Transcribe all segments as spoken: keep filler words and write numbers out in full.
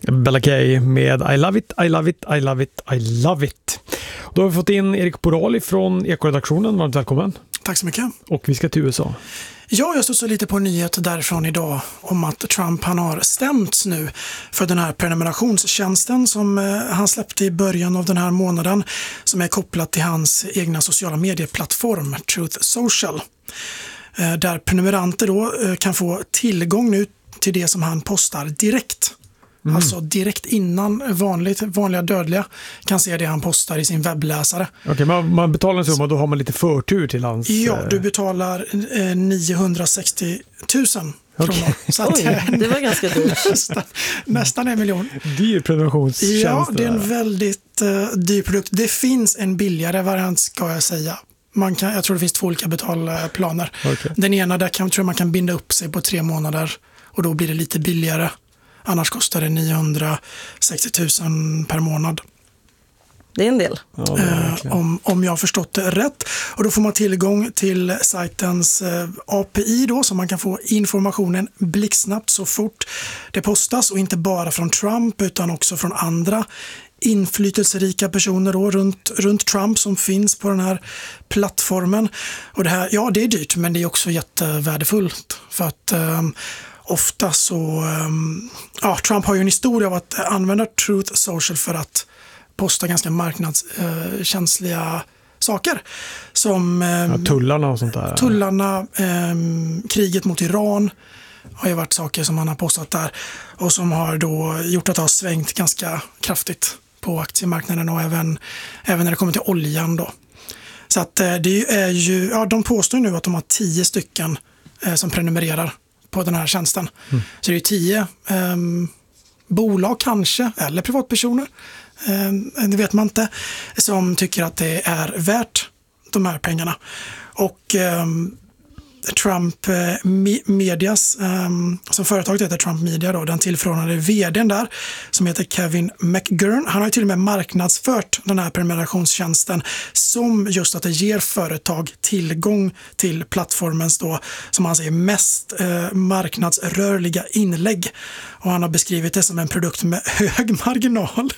Bella Kay med I love it, I love it, I love it, I love it. Då har vi fått in Erik Porali från Ekoredaktionen. Varmt välkommen. Tack så mycket. Och vi ska till U S A. Ja, jag stod så lite på en nyhet därifrån idag om att Trump han har stämts nu för den här prenumerationstjänsten som han släppte i början av den här månaden som är kopplat till hans egna sociala medieplattform Truth Social. Där prenumeranter då kan få tillgång nu till det som han postar direkt. Mm. Alltså direkt innan vanligt, vanliga dödliga kan se det han postar i sin webbläsare. Okej, okay, man, man betalar en summa och då har man lite förtur till hans... Ja, du betalar eh, niohundrasextio tusen kronor. Okay. Så att, Oj, det var ganska dyrt. nästan, nästan en miljon. Dyr prenumerationstjänst. Ja, det är en väldigt uh, dyr produkt. Det finns en billigare variant ska jag säga. Man kan, jag tror det finns två olika betalplaner. Okay. Den ena där kan, tror jag man kan binda upp sig på tre månader och då blir det lite billigare. Annars kostar det niohundrasextio tusen per månad. Det är en del. Ja, eh, om, om jag har förstått det rätt. Och då får man tillgång till sajtens eh, A P I då, så man kan få informationen blixtsnabbt så fort det postas. Och inte bara från Trump utan också från andra inflytelserika personer då, runt, runt Trump som finns på den här plattformen. Och det här, ja det är dyrt men det är också jättevärdefullt för att eh, ofta så, ja, Trump har ju en historia av att använda Truth Social för att posta ganska marknadskänsliga saker. Som ja, tullarna och sånt där. Tullarna, eh, kriget mot Iran har ju varit saker som han har postat där och som har då gjort att det har svängt ganska kraftigt på aktiemarknaden och även, även när det kommer till oljan då. Så att det är ju, ja de påstår nu att de har tio stycken eh, som prenumererar på den här tjänsten. Mm. Så det är tio eh, bolag kanske, eller privatpersoner, eh, det vet man inte, som tycker att det är värt de här pengarna. Och eh, Trump eh, Medias, eh, som företaget heter Trump Media då, den tillförordnade vdn där som heter Kevin McGurn, han har ju till och med marknadsfört den här prenumerationstjänsten som just att det ger företag tillgång till plattformens då, som han säger, mest eh, marknadsrörliga inlägg. Och han har beskrivit det som en produkt med hög marginal.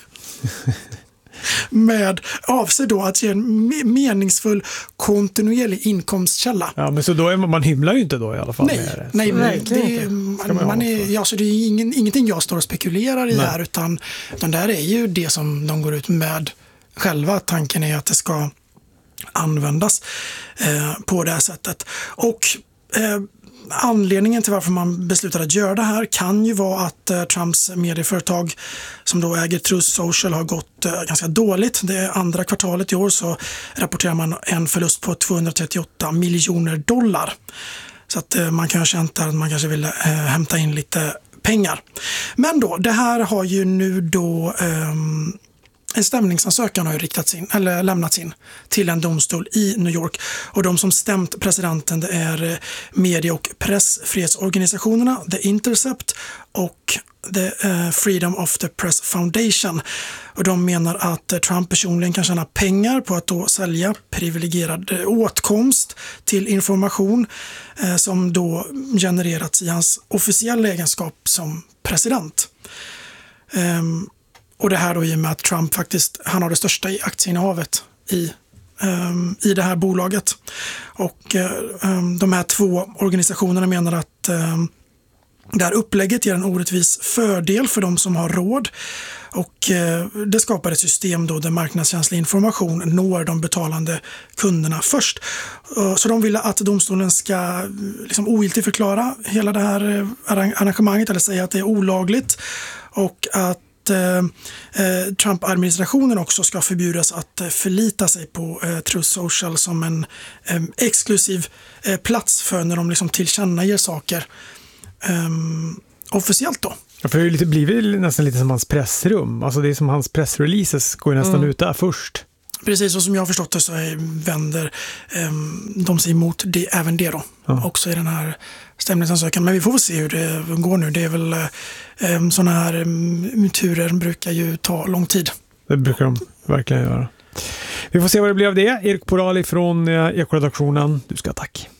Med avser då att ge en meningsfull kontinuerlig inkomstkälla. Ja, men så då är man, man himlar ju inte då i alla fall. Nej, med det. nej, nej det, det, man, man är, ja, så det är ingen, ingenting jag står och spekulerar i nej. här utan, utan där är ju det som de går ut med själva. Tanken är att det ska användas eh, på det här sättet. Och eh, anledningen till varför man beslutade att göra det här kan ju vara att eh, Trumps medieföretag som då äger Truth Social har gått eh, ganska dåligt. Det är andra kvartalet i år så rapporterar man en förlust på tvåhundratrettioåtta miljoner dollar. Så att eh, man kan ha känt att man kanske vill eh, hämta in lite pengar. Men då, det här har ju nu då eh, en stämningsansökan har ju riktats in, eller lämnats in till en domstol i New York. Och de som stämt presidenten det är medie- och pressfrihetsorganisationerna The Intercept och The Freedom of the Press Foundation. Och de menar att Trump personligen kan tjäna pengar på att då sälja privilegierad åtkomst till information eh, som då genererats i hans officiella egenskap som president. Um, Och det här då i och med att Trump faktiskt, han har det största aktieinnehavet i, um, i det här bolaget. Och um, de här två organisationerna menar att um, det här upplägget ger en orättvis fördel för de som har råd. Och uh, det skapar ett system då där marknadskänslig information når de betalande kunderna först. Uh, så de vill att domstolen ska liksom ogiltigförklara hela det här uh, arrangemanget eller säga att det är olagligt. Och att Eh, Trump-administrationen också ska förbjudas att eh, förlita sig på eh, Truth Social som en eh, exklusiv eh, plats för när de liksom tillkännager saker eh, officiellt då. Ja, för det har ju lite, blivit nästan lite som hans pressrum. Alltså det är som hans pressreleases går ju nästan mm. ut där först. Precis, och som jag har förstått det så är, vänder eh, de sig emot det, även det då. Ja. Också i den här stämningsansökan. Men vi får väl se hur det går nu. Det är väl eh, sådana här eh, turer brukar ju ta lång tid. Det brukar de verkligen göra. Vi får se vad det blir av det. Erik Porali från eh, Ekoredaktionen. Du ska tack.